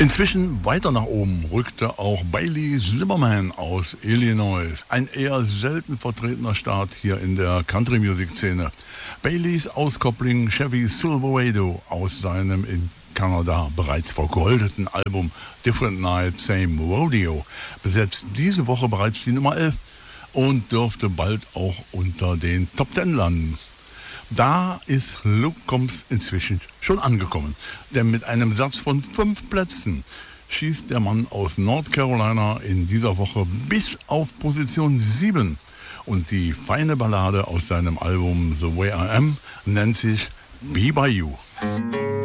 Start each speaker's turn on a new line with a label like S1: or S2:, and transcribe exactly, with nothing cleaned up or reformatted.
S1: Inzwischen weiter nach oben rückte auch Bailey Zimmerman aus Illinois. Ein eher selten vertretener Start hier in der Country-Music-Szene. Baileys Auskopplung Chevy Silverado aus seinem in Kanada bereits vergoldeten Album Different Night, Same Rodeo besetzt diese Woche bereits die Nummer elf und dürfte bald auch unter den Top Ten landen. Da ist Luke Combs inzwischen schon angekommen, denn mit einem Satz von fünf Plätzen schießt der Mann aus North Carolina in dieser Woche bis auf Position sieben. Und die feine Ballade aus seinem Album The Way I Am nennt sich Be By You.